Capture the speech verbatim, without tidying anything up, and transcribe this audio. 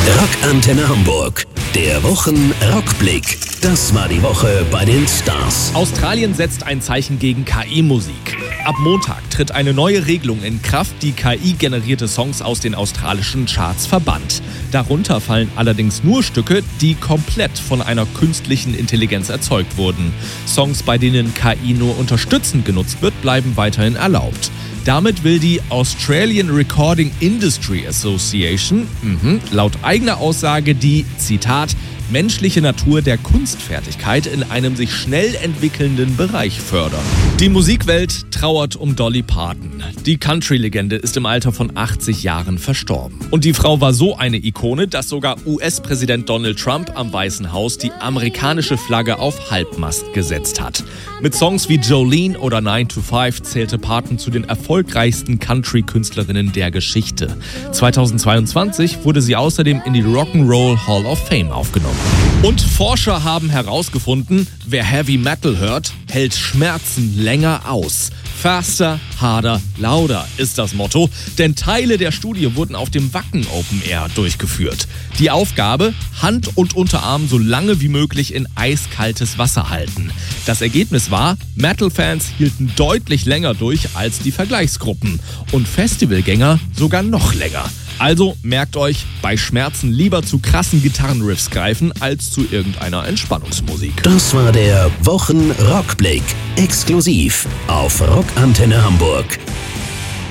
Rockantenne Hamburg. Der Wochen-Rockblick. Das war die Woche bei den Stars. Australien setzt ein Zeichen gegen K I-Musik. Ab Montag tritt eine neue Regelung in Kraft, die K I-generierte Songs aus den australischen Charts verbannt. Darunter fallen allerdings nur Stücke, die komplett von einer künstlichen Intelligenz erzeugt wurden. Songs, bei denen K I nur unterstützend genutzt wird, bleiben weiterhin erlaubt. Damit will die Australian Recording Industry Association mh, laut eigener Aussage die, Zitat, menschliche Natur der Kunstfertigkeit in einem sich schnell entwickelnden Bereich fördern. Die Musikwelt trauert um Dolly Parton. Die Country-Legende ist im Alter von achtzig Jahren verstorben. Und die Frau war so eine Ikone, dass sogar U S-Präsident Donald Trump am Weißen Haus die amerikanische Flagge auf Halbmast gesetzt hat. Mit Songs wie Jolene oder nine to five zählte Parton zu den erfolgreichsten Country-Künstlerinnen der Geschichte. zweitausendzweiundzwanzig wurde sie außerdem in die Rock'n'Roll Hall of Fame aufgenommen. Und Forscher haben herausgefunden, wer Heavy Metal hört, hält Schmerzen länger aus. Faster, harder, louder ist das Motto, denn Teile der Studie wurden auf dem Wacken Open Air durchgeführt. Die Aufgabe, Hand und Unterarm so lange wie möglich in eiskaltes Wasser halten. Das Ergebnis war, Metal-Fans hielten deutlich länger durch als die Vergleichsgruppen und Festivalgänger sogar noch länger. Also merkt euch, bei Schmerzen lieber zu krassen Gitarrenriffs greifen als zu irgendeiner Entspannungsmusik. Das war der Wochen-Rockblick. Exklusiv auf Rockantenne Hamburg.